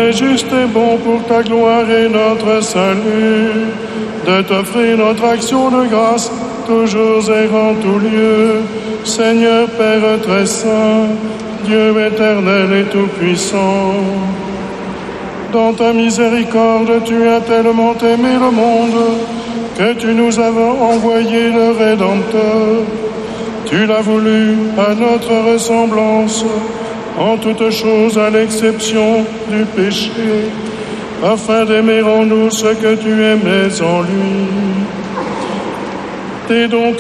est juste et bon pour ta gloire et notre salut, de t'offrir notre action de grâce, toujours et en tout lieu. Seigneur Père très saint, Dieu éternel et tout-puissant, dans ta miséricorde, tu as tellement aimé le monde que tu nous as envoyé le Rédempteur. Tu l'as voulu à notre ressemblance, en toutes choses à l'exception du péché, afin d'aimer en nous ce que tu aimais en lui. T'es donc